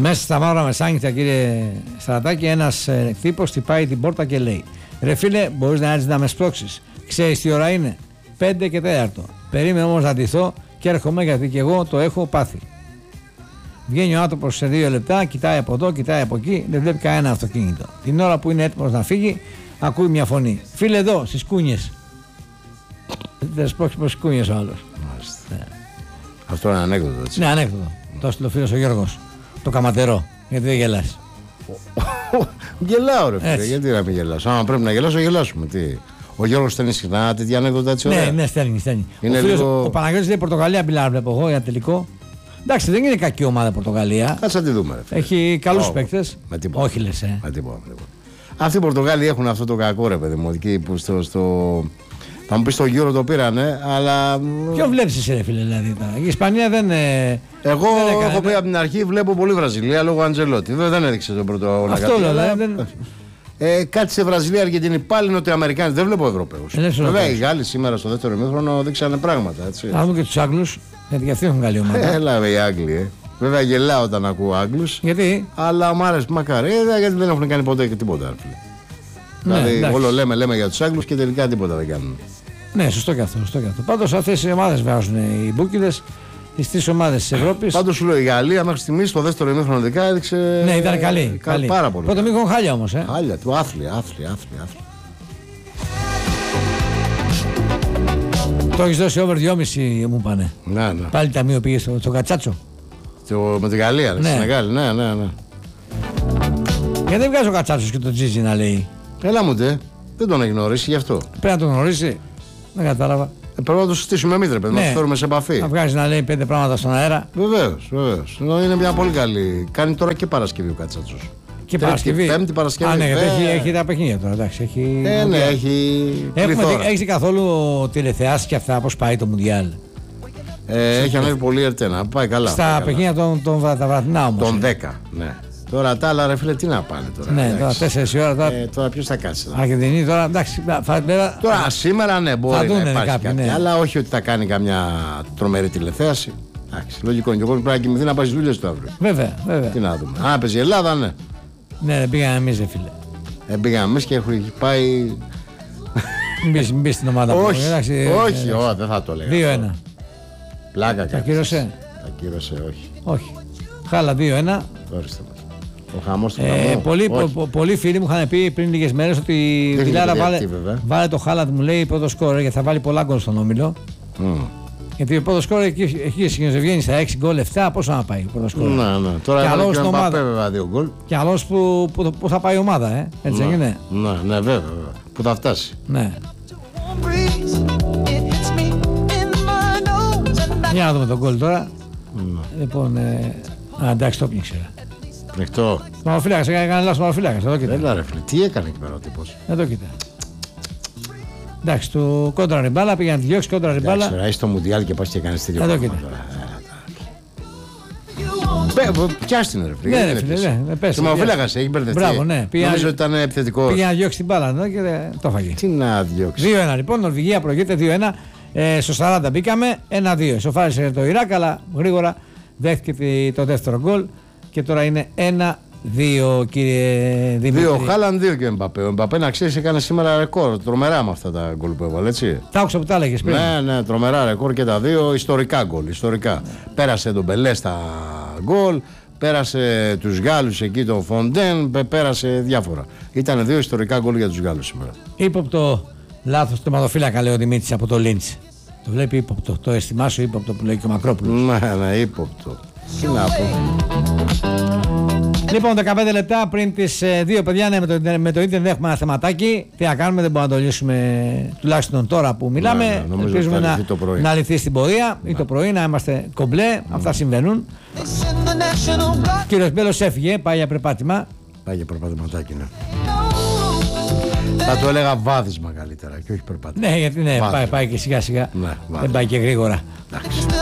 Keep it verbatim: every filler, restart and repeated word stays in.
Μέσα στα μαύρα μεσάνυχτα, κύριε Στρατάκη, ένας ε, τύπος χτυπάει την πόρτα και λέει: ρε φίλε, μπορείς να έρθεις να με σπρώξεις? Ξέρεις τι ώρα είναι? Πέντε και τέταρτο. Περίμενε όμως να ντυθώ και έρχομαι, γιατί και εγώ το έχω πάθει. Βγαίνει ο άνθρωπος σε δύο λεπτά, κοιτάει από εδώ, κοιτάει από εκεί, δεν βλέπει κανένα αυτοκίνητο. Την ώρα που είναι έτοιμος να φύγει, ακούει μια φωνή: φίλε, εδώ, στις κούνιες. Δεν σπρώξει προς τις κούνιες ο άλλος. Ναι. Αυτό είναι ανέκδοτο, έτσι. Ναι, ανέκδοτο. Το έστειλε ο φίλος ο Γιώργος. Το καματερό. Γιατί δεν γελάς? Γελάω, ρε φίλε. Γιατί να μην γελάσω? Άμα πρέπει να γελάσω, γελάσουμε. Τι. Ο Γιώργος στέλνει συχνά τέτοια ανέκδοτα, έτσι ωραία? Ναι, ναι, στέλνει. στέλνει. Είναι ο, φίλος, λίγο... ο Παναγιώτης λέει Πορτογαλία μπιλάρ, βλέπω εγώ για τελικό. Εντάξει, δεν είναι κακή ομάδα η Πορτογαλία. Κάτσε να τη δούμε, ρε φίλε. Έχει καλούς oh, παίκτες. Όχι, λες, ε. Με τίποτα. Αυτοί οι Πορτογάλοι έχουν αυτό το κακό, ρε παιδί μου. Εκεί που στο. στο... Θα μου πει στο γύρο το πήρανε, αλλά. Ποιο βλέπεις εσύ, ρε φίλε, δηλαδή? Η Ισπανία δεν. Ε... Εγώ δεν έχω πει από την αρχή, βλέπω πολύ Βραζιλία λόγω Αντζελότη. Βέβαια δεν έδειξε τον πρώτο αγώνα. Αυτό λέω, αλλά... δεν... ε, κάτι σε Βραζιλία, Αργεντινή, πάλι Νοτιοαμερικάνοι. Δεν βλέπω Ευρωπαίους. Βέβαια οι Γάλλοι σήμερα στο δεύτερο ημίχρονο δείξανε πράγματα. Να δούμε και τους Άγγλους, γιατί και αυτοί έχουν καλή ομάδα. Έλα, οι Άγγλοι. Ε. Βέβαια γελάω όταν ακούω Άγγλους. Γιατί? Αλλά μου άρεσε μακάρι, ε, γιατί δεν έχουν κάνει ποτέ και τίποτα. Ναι, δηλαδή όλο λέμε, λέμε για τους Άγγλους και τελικά τίποτα δεν κάνουν. Ναι, σωστό και αυτό. Σωστό και αυτό. Πάντως αυτές οι ομάδες βγάζουν οι μπούκιδες, τις τρεις ομάδες της Ευρώπης. Πάντως σου λέω η Γαλλία μέχρι στιγμής στο δεύτερο ημίχρονο δικά έδειξε. Ναι, ήταν καλή. κα, καλή. Πάρα πολύ. Πρώτο μήχρονο χάλια όμως. Ε. Χάλια, του άθλια, άθλια, άθλια. Το έχεις δώσει over δυόμισι μου πάνε. Ναι, ναι. Πάλι ταμείο πήγε στο, στο Κατσάτσο. Το, με τη Γαλλία, ναι. Στη Μεγάλη, ναι, ναι, ναι. Γιατί δεν βγάζει ο Κατσάτσος και το Τζίζι να λέει? Έλα μου τε, δεν τον έχει γνωρίσει γι' αυτό. Πρέπει να τον γνωρίσει. Δεν κατάλαβα. Ε, πρέπει να το συστήσουμε εμείς, ρε παιδί, ναι. Να το φέρουμε σε επαφή. Να βγάζει να λέει πέντε πράγματα στον αέρα. Βεβαίως, βεβαίως. Είναι μια πολύ καλή. Κάνει τώρα και Παρασκευή ο Κατσάτσος. Και Παρασκευή. Πέμπτη Παρασκευή. Α, ναι, γιατί έχει, έχει τα παιχνίδια τώρα. Εντάξει, έχει... Ε, ναι, έχει. Έχει καθόλου τηλεθεάσει και αυτά, πώς πάει το Μουντιάλ? Ε, έχει ανέβει πολύ ερτένα. Πάει καλά. Στα παιχνίδια των, των, τα βραδινά όμως. Των δέκα, ναι. Τώρα τα άλλα, ρε φίλε, τι να πάνε τώρα. Ναι, τώρα τέσσερις η ώρα. Τώρα, ε, τώρα ποιος θα κάτσει. Αργεντινή τώρα, εντάξει. Θα, βέβαια, τώρα σήμερα ναι, μπορεί να υπάρχει κάποιοι, κάτι, ναι. Αλλά όχι ότι θα κάνει καμιά τρομερή τηλεθέαση. Εντάξει, λογικό είναι. Και ο κόσμος πρέπει να κοιμηθεί να πάει στις δουλειές του αύριο. Βέβαια, βέβαια. Τι να δούμε. Αν παίζει η Ελλάδα, ναι. Ναι, δεν πήγαμε εμείς, ρε φίλε. Δεν πήγαμε εμείς και έχει πάει. Μην μπει στην ομάδα μου. Όχι, όχι, δεν θα το λέγα. δύο ένα. Πλάκα τα κύρωσε. Τα κύρωσε, όχι. Όχι. Χάλα δύο ένα. Ορίστε μας. Ο χαμός του ε, χαμό. Πολλοί, πο, πολλοί φίλοι μου είχαν πει πριν λίγες μέρες ότι η Βιλάρα βάλε, βάλε το Χάλαντ, μου λέει, πρώτο σκόρ, γιατί θα βάλει πολλά γκολ στον όμιλο. Mm. Γιατί ο πρώτο σκόρ εκεί, εκεί βγαίνει στα έξι γκολ, επτά, πόσο να πάει πρώτο σκόρ. Ναι, ναι. Τώρα είναι και ο Μπαπέ βέβαια δύο γκολ. Και άλλος που, που, που θα πάει η ομάδα, ε. Έτσι ναι, έγινε. Ναι, ναι, βέβαια, βέβαια. Που θα φτάσει. Ναι. Για να δούμε τον γκολ τώρα. Mm. Λοιπόν, ε, α, εντάξει, το πνίξε. Πνιχτό. Μαυροφύλακας, έκανε λάθος μαυροφύλακας. Εδώ κοίτα. Έλα ρε φίλε, τι έκανε εκεί πέρα ο τύπος. Εδώ κοίτα. Εντάξει, του κόντρα ριμπάλα, πήγε να τη διώξει κόντρα ριμπάλα. Εντάξει, είσαι στο Μουντιάλ και πας και κάνεις τέτοιο πράγμα. Εδώ κοίτα. Πιάσ' την ρε φίλε. Ναι, ρε φίλε, ναι, πες. Το μαυροφύλακας έχει μπερδευτεί. Μπράβο, ναι. Νομίζω ότι ήταν επιθετικός. Πήγε να διώξει την μπάλα εδώ και το έφαγε. Τι να διώξει. δύο ένα λοιπόν, Νορβηγία προηγείται δύο ένα. Ε, στο σαράντα μπήκαμε, ένα δύο. Σοφάρισε το Ιράκ, αλλά γρήγορα δέχτηκε το δεύτερο γκολ και τώρα είναι ένα δύο, κύριε Δημήτρη. Δύο Χάλαντ, δύο και ο Εμπαπέ. Ο Εμπαπέ, να ξέρεις, έκανε σήμερα ρεκόρ. Τρομερά με αυτά τα γκολ που έβαλε, έτσι. Τα άκουσα που τα έλεγες πριν. Ναι, ναι, τρομερά ρεκόρ και τα δύο. Ιστορικά γκολ. Ιστορικά. Ναι. Πέρασε τον Μπελέ στα γκολ, πέρασε τους Γάλλους εκεί, τον Φοντέν, πέρασε διάφορα. Ήταν δύο ιστορικά γκολ για τους Γάλλους σήμερα. Ύποπτο λάθος του τερματοφύλακα, λέει ο Δημήτρης από το Λίντς. Το βλέπει ύποπτο. Το αισθημάσιο ύποπτο που λέει και ο Μακρόπουλος. Ναι, ναι, ύποπτο. Τι να πω. Λοιπόν, δεκαπέντε λεπτά πριν τις δύο, παιδιά, ναι, με το, με το ίντερνετ έχουμε ένα θεματάκι. Τι να κάνουμε, δεν μπορούμε να το λύσουμε τουλάχιστον τώρα που μιλάμε. Ναι, ναι, ελπίζουμε να, να λυθεί στην πορεία ναι. ή το πρωί, να είμαστε κομπλέ. Ναι. Αυτά συμβαίνουν. Κύριος Μπέλος έφυγε, πάει για περπάτημα. Πάει για περπατηματάκι, ναι. Θα το έλεγα βάδισμα καλύτερα και όχι περπάτημα. Ναι, γιατί ναι, πάει, πάει και σιγά σιγά. Ναι, δεν πάει και γρήγορα.